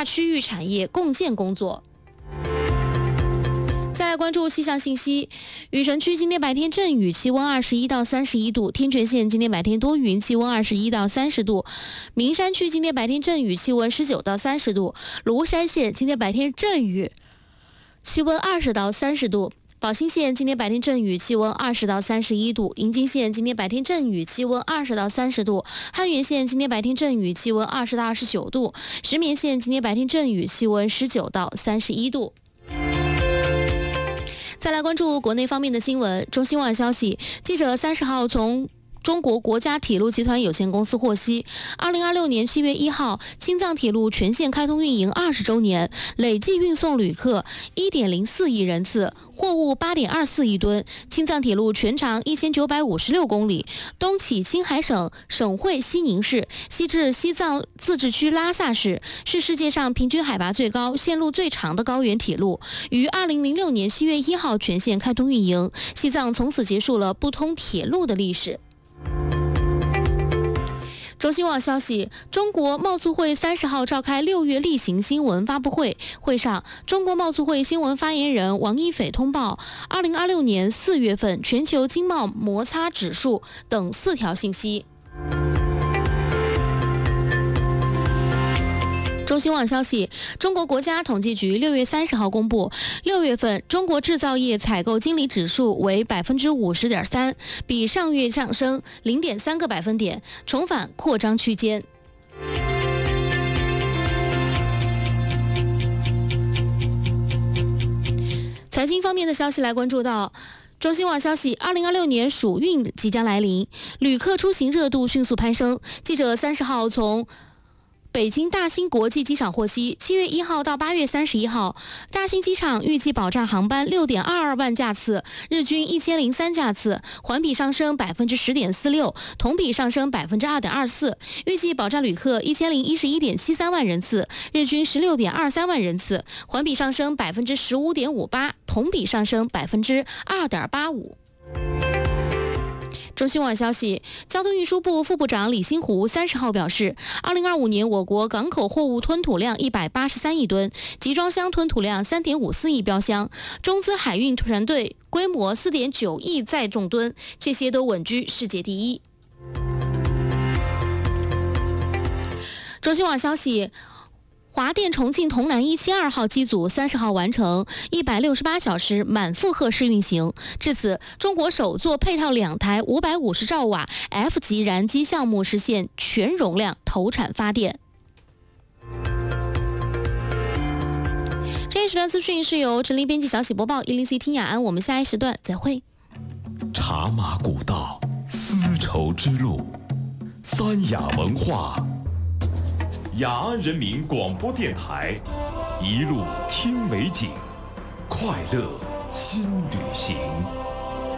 跨区域产业共建工作。再来关注气象信息，雨城区今天白天阵雨，气温21到31度；天全县今天白天多云，气温21到30度；名山区今天白天阵雨，气温19到30度；庐山县今天白天阵雨，气温20到30度；宝兴县今天白天阵雨，气温20到31度；银津县今天白天阵雨，气温20到30度；汉源县今天白天阵雨，气温20到29度；石棉县今天白天阵雨，气温19到31度。再来关注国内方面的新闻。中新网消息，记者30号从中国国家铁路集团有限公司获悉，2026年7月1号，青藏铁路全线开通运营20周年，累计运送旅客1.04亿人次，货物8.24亿吨。青藏铁路全长1956公里，东起青海省省会西宁市，西至西藏自治区拉萨市，是世界上平均海拔最高、线路最长的高原铁路。于2006年7月1号全线开通运营，西藏从此结束了不通铁路的历史。中新网消息，中国贸促会30号召开6月例行新闻发布会，会上，中国贸促会新闻发言人王一斐通报2026年4月份全球经贸摩擦指数等4条信息。中新网消息，中国国家统计局6月30号公布，6月份中国制造业采购经理指数为50.3%，比上月上升0.3个百分点，重返扩张区间。财经方面的消息来关注到。中新网消息，2026年暑运即将来临，旅客出行热度迅速攀升。记者30号从北京大兴国际机场获悉，7月1号到8月31号，大兴机场预计保障航班6.22万架次，日均1003架次，环比上升10.46%，同比上升2.24%。预计保障旅客1011.73万人次，日均16.23万人次，环比上升15.58%，同比上升2.85%。中新网消息，交通运输部副部长李新湖30号表示，2025年我国港口货物吞吐量183亿吨，集装箱吞吐量3.54亿标箱，中资海运船队规模4.9亿载重吨，这些都稳居世界第一。中新网消息，华电重庆潼南172号机组30号完成168小时满负荷试运行，至此，中国首座配套2台550兆瓦 F 级燃机项目实现全容量投产发电。这一时段资讯是由陈琳编辑，小喜播报，104听雅安，我们下一时段再会。 茶马古道，丝绸之路，三雅文化。雅安人民广播电台，一路听美景，快乐新旅行。